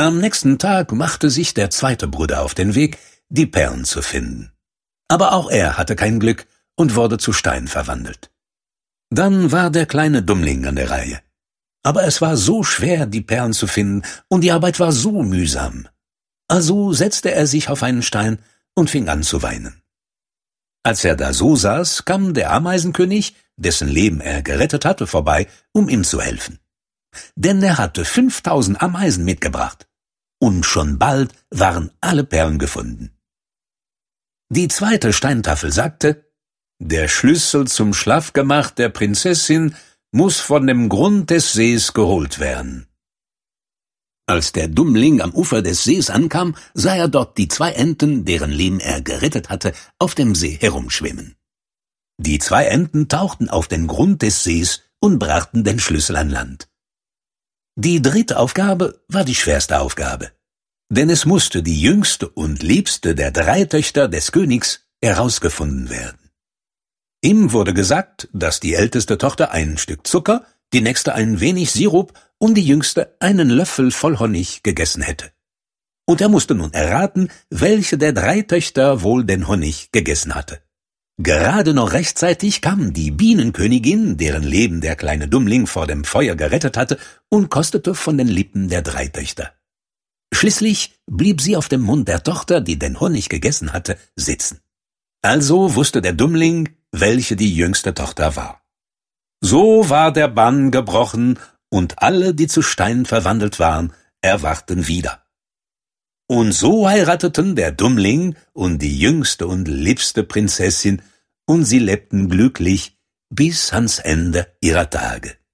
Am nächsten Tag machte sich der zweite Bruder auf den Weg, die Perlen zu finden. Aber auch er hatte kein Glück und wurde zu Stein verwandelt. Dann war der kleine Dummling an der Reihe. Aber es war so schwer, die Perlen zu finden, und die Arbeit war so mühsam. Also setzte er sich auf einen Stein und fing an zu weinen. Als er da so saß, kam der Ameisenkönig, dessen Leben er gerettet hatte, vorbei, um ihm zu helfen. Denn er hatte 5000 Ameisen mitgebracht. Und schon bald waren alle Perlen gefunden. Die zweite Steintafel sagte: Der Schlüssel zum Schlafgemach der Prinzessin muss von dem Grund des Sees geholt werden. Als der Dummling am Ufer des Sees ankam, sah er dort die 2 Enten, deren Leben er gerettet hatte, auf dem See herumschwimmen. Die 2 Enten tauchten auf den Grund des Sees und brachten den Schlüssel an Land. Die dritte Aufgabe war die schwerste Aufgabe, denn es musste die jüngste und liebste der 3 Töchter des Königs herausgefunden werden. Ihm wurde gesagt, dass die älteste Tochter ein Stück Zucker, die nächste ein wenig Sirup und die jüngste einen Löffel voll Honig gegessen hätte. Und er musste nun erraten, welche der 3 Töchter wohl den Honig gegessen hatte. Gerade noch rechtzeitig kam die Bienenkönigin, deren Leben der kleine Dummling vor dem Feuer gerettet hatte, und kostete von den Lippen der 3 Töchter. Schließlich blieb sie auf dem Mund der Tochter, die den Honig gegessen hatte, sitzen. Also wusste der Dummling, welche die jüngste Tochter war. So war der Bann gebrochen, und alle, die zu Stein verwandelt waren, erwachten wieder. Und so heirateten der Dummling und die jüngste und liebste Prinzessin, und sie lebten glücklich bis ans Ende ihrer Tage.